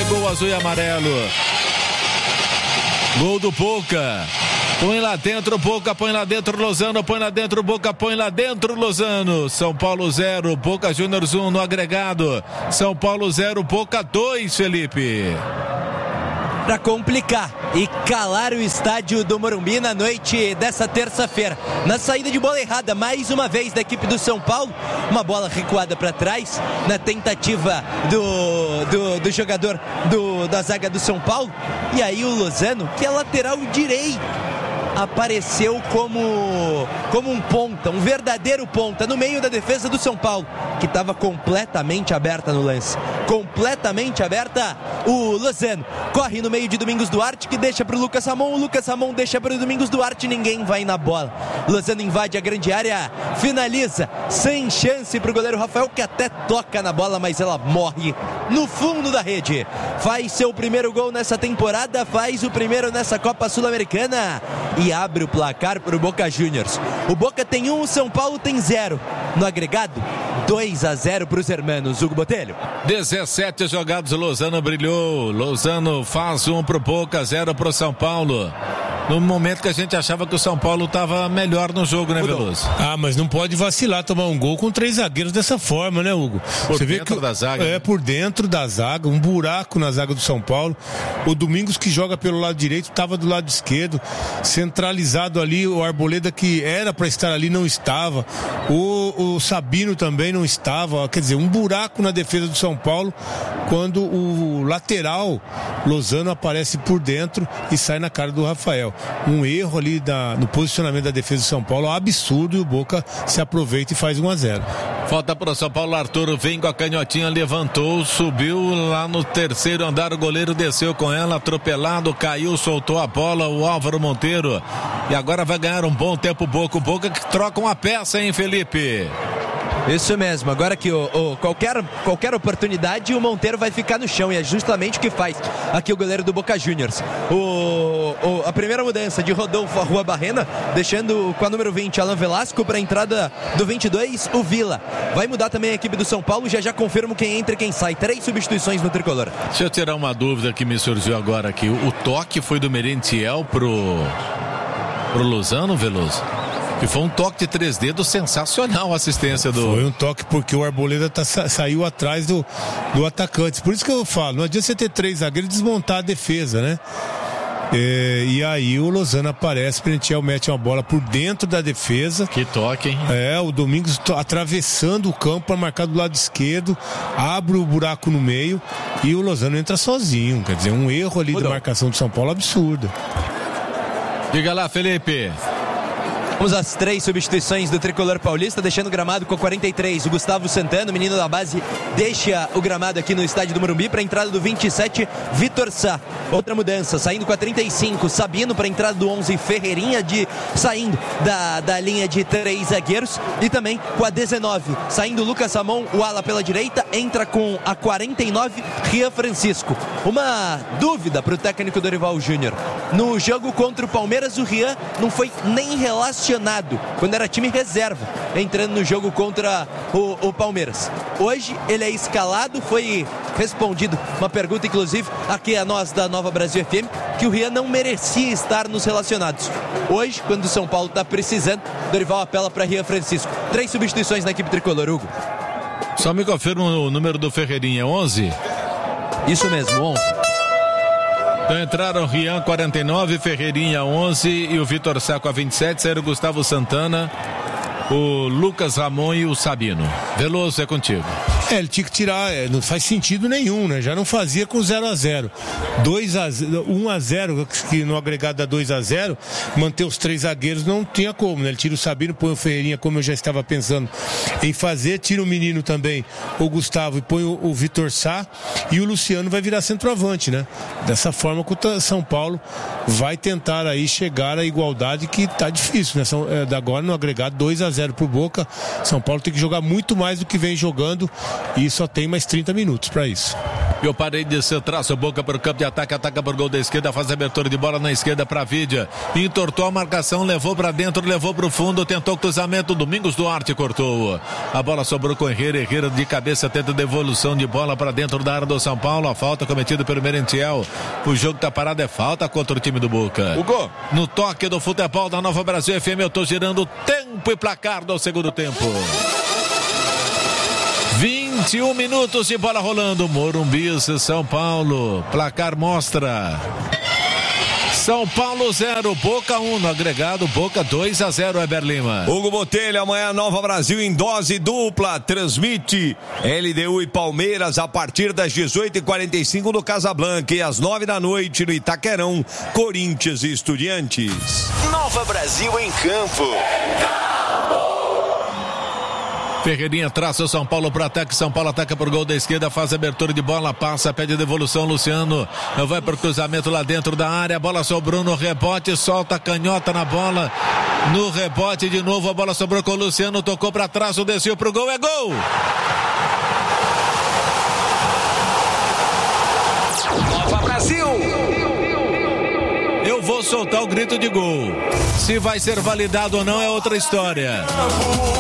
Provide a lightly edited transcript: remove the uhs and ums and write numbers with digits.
gol azul e amarelo. Gol do Boca. Põe lá dentro, Boca, põe lá dentro, Lozano, põe lá dentro, Boca, põe lá dentro, Lozano. São Paulo 0, Boca Juniors 1 no agregado. São Paulo 0, Boca 2, Felipe. Para complicar e calar o estádio do Morumbi na noite dessa terça-feira. Na saída de bola errada, mais uma vez da equipe do São Paulo, uma bola recuada para trás, na tentativa do jogador da zaga do São Paulo, e aí o Lozano, que é lateral direito, apareceu como um ponta, um verdadeiro ponta, no meio da defesa do São Paulo, que estava completamente aberta no lance. Completamente aberta, o Lozano corre no meio de Domingos Duarte, que deixa para o Lucas Ramon, o Lucas Ramon deixa para o Domingos Duarte, ninguém vai na bola. Lozano invade a grande área, finaliza, sem chance para o goleiro Rafael, que até toca na bola, mas ela morre no fundo da rede. Faz seu primeiro gol nessa temporada, faz o primeiro nessa Copa Sul-Americana e abre o placar para o Boca Juniors. O Boca tem 1, o São Paulo tem 0. No agregado, 2-0 para os hermanos. Hugo Botelho. 17 jogados, Lozano brilhou. Lozano faz 1 pro Boca, 0 pro São Paulo. No momento que a gente achava que o São Paulo estava melhor no jogo, né, Veloso? Mas não pode vacilar, tomar um gol com 3 zagueiros dessa forma, né, Hugo? Você vê que da zaga. Por dentro da zaga, um buraco na zaga do São Paulo. O Domingos, que joga pelo lado direito, estava do lado esquerdo, centralizado ali. O Arboleda, que era para estar ali, não estava. O Sabino também não estava. Quer dizer, um buraco na defesa do São Paulo, quando o lateral Lozano aparece por dentro e sai na cara do Rafael. Um erro ali no posicionamento da defesa do São Paulo, absurdo, e o Boca se aproveita e faz 1-0. Falta para o São Paulo, Arthur vem com a canhotinha, levantou, subiu lá no terceiro andar, o goleiro desceu com ela, atropelado, caiu, soltou a bola, o Álvaro Monteiro, e agora vai ganhar um bom tempo o Boca que troca uma peça, hein, Felipe? Isso mesmo, agora que qualquer oportunidade o Monteiro vai ficar no chão, e é justamente o que faz aqui o goleiro do Boca Juniors. A primeira mudança de Rodolfo Rua Barrena, deixando com a número 20 Alan Velasco, para a entrada do 22 o Vila. Vai mudar também a equipe do São Paulo, já confirmo quem entra e quem sai. 3 substituições no tricolor. Deixa eu tirar uma dúvida que me surgiu agora aqui. O toque foi do Merentiel pro Lozano, Veloso? Que foi um toque de 3 dedos sensacional, a assistência do... Foi um toque porque o Arboleda saiu atrás do atacante. Por isso que eu falo, não adianta você ter 3 zagueiros e desmontar a defesa, né? E aí o Lozano aparece, o Merentiel mete uma bola por dentro da defesa. Que toque, hein? O Domingos atravessando o campo para marcar do lado esquerdo, abre o buraco no meio e o Lozano entra sozinho. Quer dizer, um erro ali da marcação do São Paulo absurdo. Diga lá, Felipe. Vamos às 3 substituições do tricolor paulista, deixando o gramado com a 43. O Gustavo Santana, menino da base, deixa o gramado aqui no estádio do Morumbi para a entrada do 27, Vitor Sá. Outra mudança, saindo com a 35, Sabino para a entrada do 11, Ferreirinha, saindo da linha de 3 zagueiros. E também com a 19, saindo Lucas Ramon, o ala pela direita, entra com a 49, Rian Francisco. Uma dúvida para o técnico Dorival Júnior. No jogo contra o Palmeiras, o Rian não foi nem relacionado quando era time reserva, entrando no jogo contra o Palmeiras. Hoje ele é escalado, foi respondido uma pergunta, inclusive, aqui a nós da Nova Brasil FM, que o Rian não merecia estar nos relacionados. Hoje, quando o São Paulo está precisando, Dorival apela para Rian Francisco. 3 substituições na equipe tricolor, Hugo. Só me confirma o número do Ferreirinha, 11? Isso mesmo, 11. Então entraram Rian 49, Ferreirinha 11 e o Vitor Sá com a 27, saíram Gustavo Santana, o Lucas Ramon e o Sabino. Veloso, é contigo. Ele tinha que tirar, não faz sentido nenhum, né? Já não fazia com 0-0. 1-0, que no agregado dá 2-0, manter os 3 zagueiros não tinha como, né? Ele tira o Sabino, põe o Ferreirinha, como eu já estava pensando em fazer, tira o menino também, o Gustavo, e põe o Vitor Sá, e o Luciano vai virar centroavante, né? Dessa forma que o São Paulo vai tentar aí chegar à igualdade, que tá difícil, né? Agora no agregado 2-0 pro Boca. São Paulo tem que jogar muito mais do que vem jogando, e só tem mais 30 minutos para isso. E o Paredes traça o Boca para o campo de ataque, ataca por gol da esquerda, faz a abertura de bola na esquerda para Vidia. Entortou a marcação, levou para dentro, levou para o fundo, tentou cruzamento, Domingos Duarte cortou. A bola sobrou com Herrera de cabeça, tenta devolução de bola para dentro da área do São Paulo. A falta cometida pelo Merentiel. O jogo tá parado, é falta contra o time do Boca. Hugo. No toque do futebol da Nova Brasil FM, eu tô girando tempo e placar do segundo tempo. 21 minutos de bola rolando. Morumbi, São Paulo. Placar mostra São Paulo 0, Boca 1 no agregado, Boca 2-0, Heber Lima. Hugo Botelho, amanhã Nova Brasil em dose dupla, transmite LDU e Palmeiras a partir das 18h45 no Casablanca e às 9 da noite no Itaquerão, Corinthians e Estudiantes. Nova Brasil em campo. Ferreirinha traça o São Paulo para ataque, São Paulo ataca por gol da esquerda, faz abertura de bola, passa, pede devolução, Luciano vai pro cruzamento lá dentro da área, a bola sobrou no rebote, solta a canhota na bola, no rebote de novo, a bola sobrou com o Luciano, tocou para trás, desceu pro gol, é gol! Nova Brasil! Eu vou soltar o grito de gol. Se vai ser validado ou não é outra história.